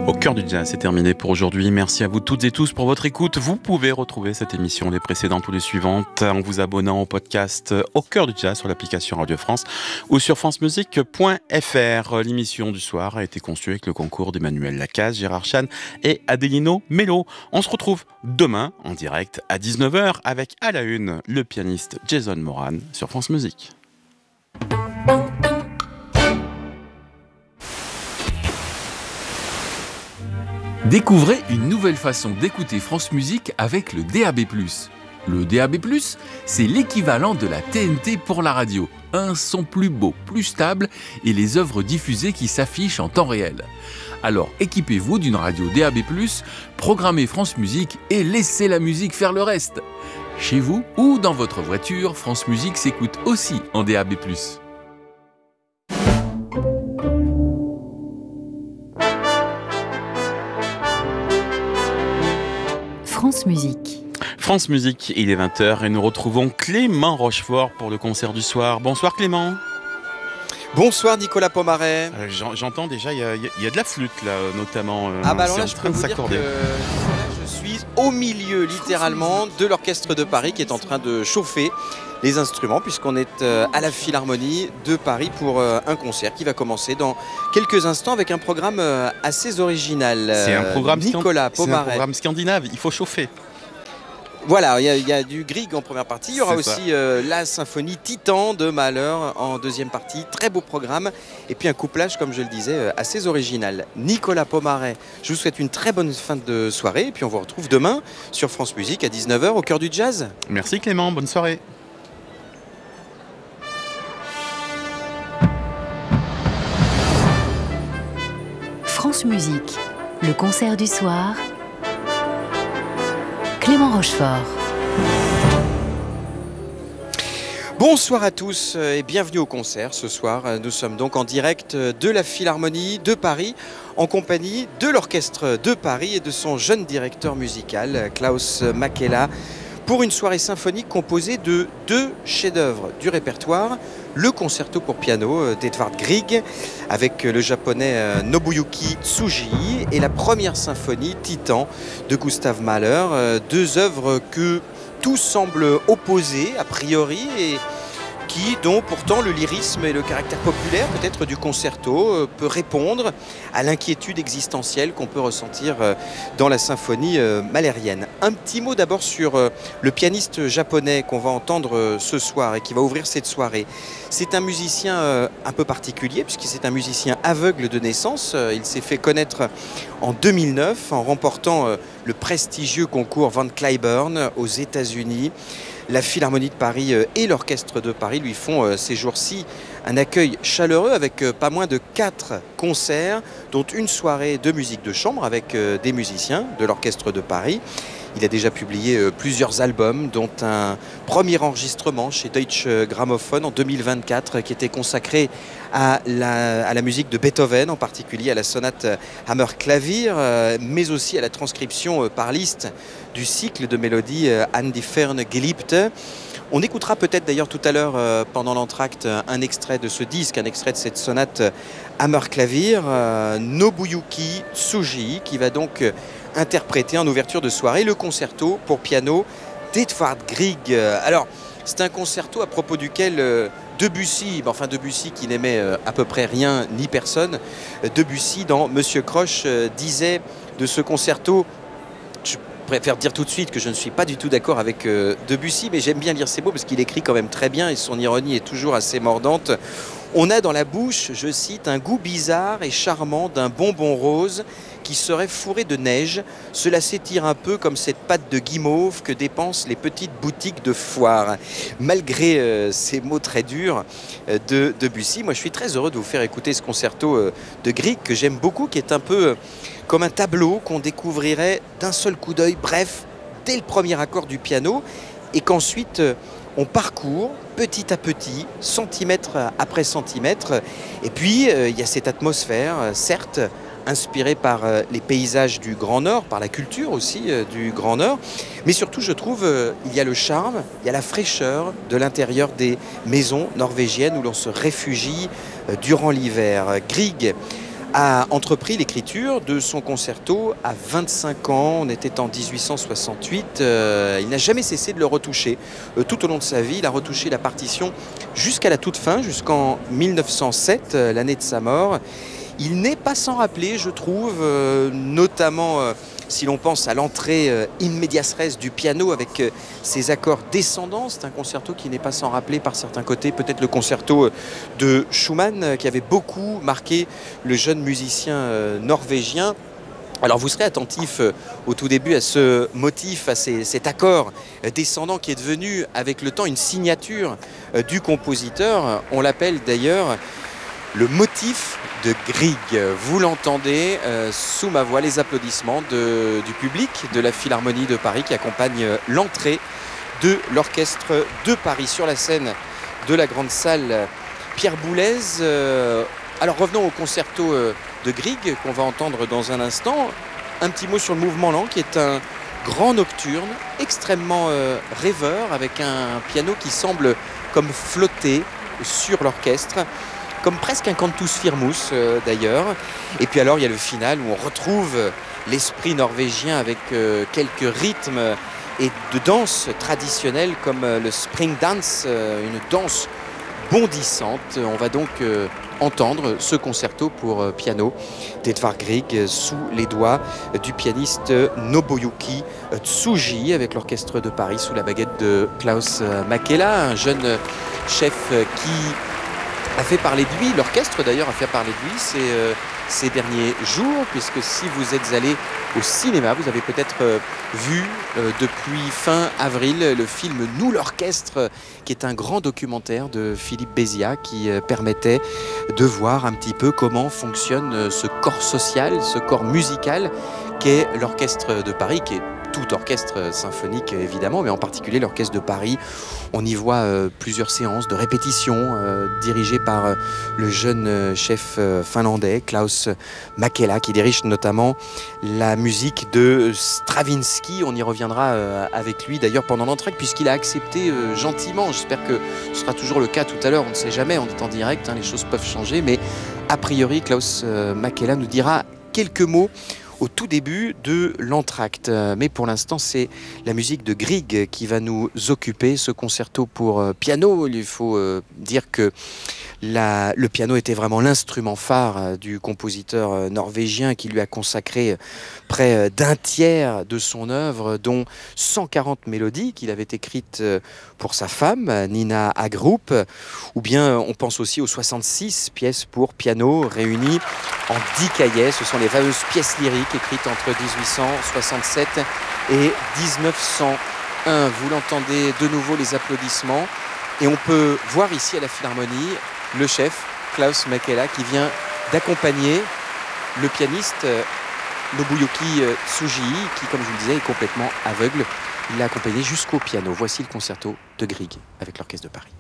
Au cœur du jazz, c'est terminé pour aujourd'hui. Merci à vous toutes et tous pour votre écoute. Vous pouvez retrouver cette émission, les précédentes ou les suivantes, en vous abonnant au podcast Au cœur du jazz sur l'application Radio France ou sur francemusique.fr. L'émission du soir a été conçue avec le concours d'Emmanuel Lacaze, Gérard Chan et Adelino Melo. On se retrouve demain en direct à 19h avec à la une le pianiste Jason Moran sur France Musique. Découvrez une nouvelle façon d'écouter France Musique avec le DAB+. Le DAB+, c'est l'équivalent de la TNT pour la radio. Un son plus beau, plus stable et les œuvres diffusées qui s'affichent en temps réel. Alors équipez-vous d'une radio DAB+, programmez France Musique et laissez la musique faire le reste. Chez vous ou dans votre voiture, France Musique s'écoute aussi en DAB+. France Musique. France Musique, il est 20h et nous retrouvons Clément Rochefort pour le concert du soir. Bonsoir Clément. Bonsoir Nicolas Pomaret. J'entends déjà, il y a de la flûte là, notamment. Ah bah alors là, c'est en train de s'accorder. Je suis au milieu littéralement de l'Orchestre de Paris qui est en train de chauffer les instruments puisqu'on est à la Philharmonie de Paris pour un concert qui va commencer dans quelques instants avec un programme assez original. C'est un programme, Nicolas Pomaret. C'est un programme scandinave, il faut chauffer. Voilà, il y a du Grieg en première partie, il y aura C'est aussi la symphonie Titan de Mahler en deuxième partie, très beau programme, et puis un couplage, comme je le disais, assez original. Nicolas Pomaret, je vous souhaite une très bonne fin de soirée, et puis on vous retrouve demain sur France Musique à 19h au cœur du jazz. Merci Clément, bonne soirée. France Musique, le concert du soir. Clément Rochefort. Bonsoir à tous et bienvenue au concert ce soir. Nous sommes donc en direct de la Philharmonie de Paris en compagnie de l'Orchestre de Paris et de son jeune directeur musical Klaus Makela pour une soirée symphonique composée de deux chefs-d'œuvre du répertoire. Le concerto pour piano d'Edvard Grieg avec le japonais Nobuyuki Tsuji et la première symphonie Titan de Gustav Mahler. Deux œuvres que tout semble opposer a priori et dont pourtant le lyrisme et le caractère populaire peut-être du concerto peut répondre à l'inquiétude existentielle qu'on peut ressentir dans la symphonie mahlérienne. Un petit mot d'abord sur le pianiste japonais qu'on va entendre ce soir et qui va ouvrir cette soirée. C'est un musicien un peu particulier puisque c'est un musicien aveugle de naissance. Il s'est fait connaître en 2009 en remportant le prestigieux concours Van Cliburn aux États-Unis. La Philharmonie de Paris et l'Orchestre de Paris lui font ces jours-ci un accueil chaleureux avec pas moins de 4 concerts, dont une soirée de musique de chambre avec des musiciens de l'Orchestre de Paris. Il a déjà publié plusieurs albums, dont un premier enregistrement chez Deutsche Grammophon en 2024 qui était consacré à la musique de Beethoven, en particulier à la sonate Hammer-Clavier, mais aussi à la transcription par Liszt du cycle de mélodies An die Ferne Geliebte. On écoutera peut-être d'ailleurs tout à l'heure pendant l'entracte un extrait de ce disque, un extrait de cette sonate Hammer-Clavier, Nobuyuki Tsuji, qui va donc interpréter en ouverture de soirée le concerto pour piano d'Edvard Grieg. Alors, c'est un concerto à propos duquel Debussy qui n'aimait à peu près rien ni personne, Debussy dans Monsieur Croche disait de ce concerto, je préfère dire tout de suite que je ne suis pas du tout d'accord avec Debussy, mais j'aime bien lire ses mots parce qu'il écrit quand même très bien et son ironie est toujours assez mordante. On a dans la bouche, je cite, un goût bizarre et charmant d'un bonbon rose qui serait fourré de neige. Cela s'étire un peu comme cette pâte de guimauve que dépensent les petites boutiques de foire. Malgré ces mots très durs de Debussy, moi je suis très heureux de vous faire écouter ce concerto de Grieg que j'aime beaucoup, qui est un peu comme un tableau qu'on découvrirait d'un seul coup d'œil, bref, dès le premier accord du piano, et qu'ensuite on parcourt petit à petit, centimètre après centimètre. Et puis il y a cette atmosphère, certes, inspiré par les paysages du Grand Nord, par la culture aussi du Grand Nord. Mais surtout, je trouve, il y a le charme, il y a la fraîcheur de l'intérieur des maisons norvégiennes où l'on se réfugie durant l'hiver. Grieg a entrepris l'écriture de son concerto à 25 ans. On était en 1868. Il n'a jamais cessé de le retoucher. Tout au long de sa vie, il a retouché la partition jusqu'à la toute fin, jusqu'en 1907, l'année de sa mort. Il n'est pas sans rappeler, je trouve, notamment si l'on pense à l'entrée in medias res du piano avec ses accords descendants. C'est un concerto qui n'est pas sans rappeler par certains côtés peut-être le concerto de Schumann qui avait beaucoup marqué le jeune musicien norvégien. Alors vous serez attentif au tout début à ce motif, à cet accord descendant qui est devenu avec le temps une signature du compositeur. On l'appelle d'ailleurs le motif de Grieg. Vous l'entendez sous ma voix, les applaudissements du public de la Philharmonie de Paris qui accompagne l'entrée de l'orchestre de Paris sur la scène de la grande salle Pierre Boulez. Alors revenons au concerto de Grieg qu'on va entendre dans un instant. Un petit mot sur le mouvement lent qui est un grand nocturne extrêmement rêveur avec un piano qui semble comme flotter sur l'orchestre, comme presque un cantus firmus d'ailleurs. Et puis alors il y a le final où on retrouve l'esprit norvégien avec quelques rythmes et de danse traditionnelle comme le spring dance, une danse bondissante. On va donc entendre ce concerto pour piano d'Edvard Grieg sous les doigts du pianiste Nobuyuki Tsuji avec l'orchestre de Paris sous la baguette de Klaus Makela, un jeune chef qui a fait parler de lui, l'orchestre d'ailleurs a fait parler de lui ces derniers jours, puisque si vous êtes allé au cinéma, vous avez peut-être vu depuis fin avril le film Nous l'orchestre, qui est un grand documentaire de Philippe Béziat qui permettait de voir un petit peu comment fonctionne ce corps social, ce corps musical qu'est l'orchestre de Paris, qui est tout orchestre symphonique évidemment, mais en particulier l'orchestre de Paris. On y voit plusieurs séances de répétition dirigées par le jeune chef finlandais Klaus Makela qui dirige notamment la musique de Stravinsky. On y reviendra avec lui d'ailleurs pendant l'entracte puisqu'il a accepté gentiment. J'espère que ce sera toujours le cas tout à l'heure, on ne sait jamais, on est en direct, les choses peuvent changer, mais a priori Klaus Makela nous dira quelques mots au tout début de l'entracte. Mais pour l'instant, c'est la musique de Grieg qui va nous occuper. Ce concerto pour piano, il faut dire que le piano était vraiment l'instrument phare du compositeur norvégien qui lui a consacré près d'un tiers de son œuvre, dont 140 mélodies qu'il avait écrites pour sa femme, Nina Agrup, ou bien on pense aussi aux 66 pièces pour piano réunies en 10 cahiers. Ce sont les fameuses pièces lyriques écrites entre 1867 et 1901. Vous l'entendez de nouveau, les applaudissements. Et on peut voir ici à la Philharmonie le chef Klaus Makela qui vient d'accompagner le pianiste Nobuyuki Tsuji qui, comme je vous le disais, est complètement aveugle. Il l'a accompagné jusqu'au piano. Voici le concerto de Grieg avec l'orchestre de Paris.